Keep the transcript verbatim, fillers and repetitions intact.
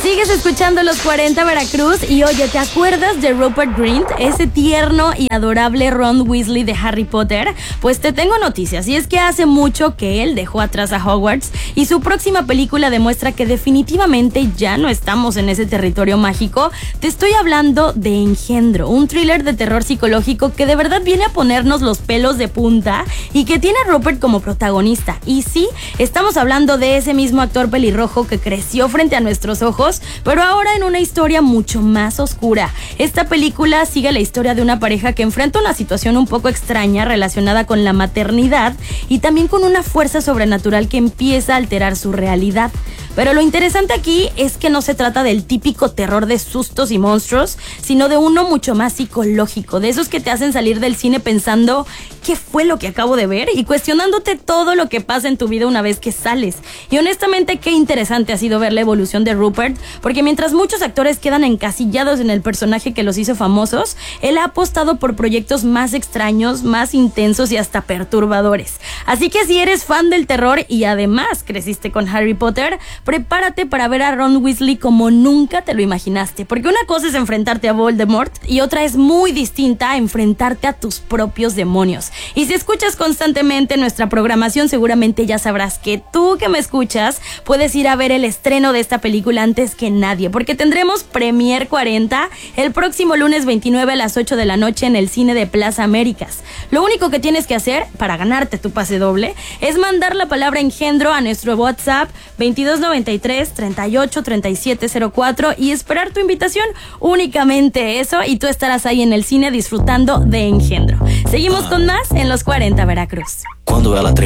Sigues escuchando Los cuarenta Veracruz y oye, ¿te acuerdas de Rupert Grint? Ese tierno y adorable Ron Weasley de Harry Potter. Pues te tengo noticias, y es que hace mucho que él dejó atrás a Hogwarts y su próxima película demuestra que definitivamente ya no estamos en ese territorio mágico. Te estoy hablando de Engendro, un thriller de terror psicológico que de verdad viene a ponernos los pelos de punta y que tiene a Rupert como protagonista. Y sí, estamos hablando de ese mismo actor pelirrojo que creció frente a nuestros ojos, pero ahora en una historia mucho más oscura. Esta película sigue la historia de una pareja que enfrenta una situación un poco extraña relacionada con la maternidad y también con una fuerza sobrenatural que empieza a alterar su realidad. Pero lo interesante aquí es que no se trata del típico terror de sustos y monstruos, sino de uno mucho más psicológico, de esos que te hacen salir del cine pensando ¿qué fue lo que acabo de ver? Y cuestionándote todo lo que pasa en tu vida una vez que sales. Y honestamente, qué interesante ha sido ver la evolución de Rupert, porque mientras muchos actores quedan encasillados en el personaje que los hizo famosos, él ha apostado por proyectos más extraños, más intensos y hasta perturbadores. Así que si eres fan del terror y además creciste con Harry Potter, prepárate para ver a Ron Weasley como nunca te lo imaginaste, porque una cosa es enfrentarte a Voldemort y otra es muy distinta a enfrentarte a tus propios demonios. Y si escuchas constantemente nuestra programación, seguramente ya sabrás que tú que me escuchas puedes ir a ver el estreno de esta película antes que nadie, porque tendremos Premier cuarenta el próximo lunes veintinueve a las ocho de la noche en el cine de Plaza Américas. Lo único que tienes que hacer para ganarte tu pase doble es mandar la palabra Engendro a nuestro WhatsApp veintidós noventa y tres, treinta y ocho, treinta y siete cero cuatro y esperar tu invitación. Únicamente eso y tú estarás ahí en el cine disfrutando de Engendro. Seguimos con más en Los cuarenta Veracruz. Cuando veo a la tri-